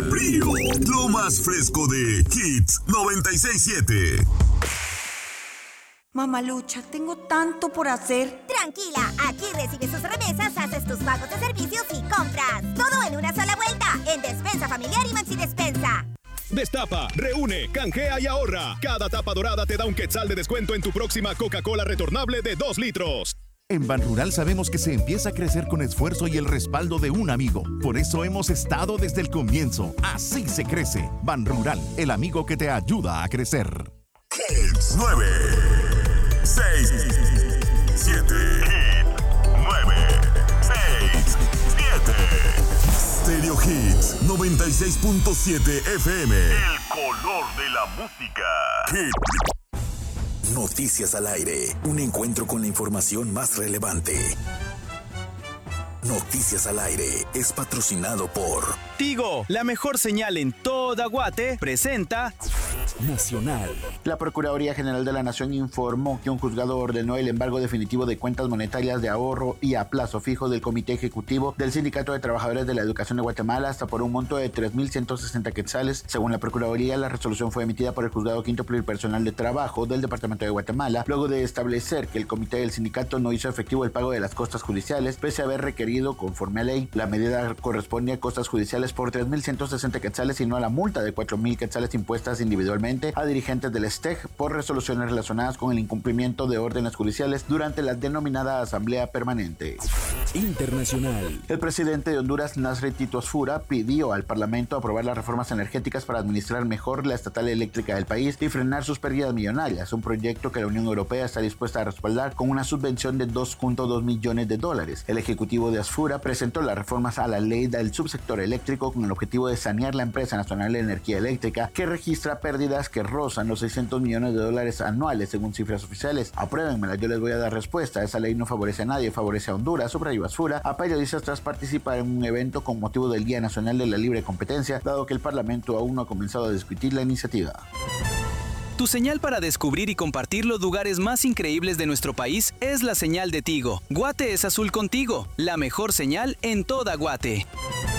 Brío, lo más fresco de Hits 96.7. Mamalucha, tengo tanto por hacer. Tranquila, aquí recibes tus remesas, haces tus pagos de servicios y compras. Todo en una sola vuelta, en Despensa Familiar y Maxi Despensa. Destapa, reúne, canjea y ahorra. Cada tapa dorada te da un quetzal de descuento en tu próxima Coca-Cola retornable de 2 litros. En Banrural sabemos que se empieza a crecer con esfuerzo y el respaldo de un amigo. Por eso hemos estado desde el comienzo. Así se crece. Banrural, el amigo que te ayuda a crecer. Hits 9, 6, 7. Hit 9, 6, 7. Stereo Hits 96.7 FM. El color de la música. Hit. Noticias al aire. Un encuentro con la información más relevante. Noticias al aire es patrocinado por Tigo, la mejor señal en toda Guate, presenta Nacional. La Procuraduría General de la Nación informó que un juzgado ordenó el embargo definitivo de cuentas monetarias de ahorro y a plazo fijo del Comité Ejecutivo del Sindicato de Trabajadores de la Educación de Guatemala hasta por un monto de 3.160 quetzales. Según la Procuraduría, la resolución fue emitida por el Juzgado Quinto Pluripersonal de Trabajo del Departamento de Guatemala, luego de establecer que el comité del sindicato no hizo efectivo el pago de las costas judiciales, pese a haber requerido conforme a ley. La medida corresponde a costas judiciales por 3.160 quetzales y no a la multa de 4.000 quetzales impuestas individualmente a dirigentes del STEG por resoluciones relacionadas con el incumplimiento de órdenes judiciales durante la denominada Asamblea Permanente. Internacional. El presidente de Honduras, Nasri Tito Asfura, pidió al Parlamento aprobar las reformas energéticas para administrar mejor la estatal eléctrica del país y frenar sus pérdidas millonarias, un proyecto que la Unión Europea está dispuesta a respaldar con una subvención de $2.2 millones. El ejecutivo de Asfura presentó las reformas a la ley del subsector eléctrico con el objetivo de sanear la empresa nacional de energía eléctrica, que registra pérdidas que rozan los $600 millones anuales según cifras oficiales. Apruébenmela, yo les voy a dar respuesta. Esa ley no favorece a nadie, favorece a Honduras, subrayó Asfura a periodistas tras participar en un evento con motivo del Día Nacional de la Libre Competencia, dado que el Parlamento aún no ha comenzado a discutir la iniciativa. Tu señal para descubrir y compartir los lugares más increíbles de nuestro país es la señal de Tigo. Guate es azul contigo, la mejor señal en toda Guate.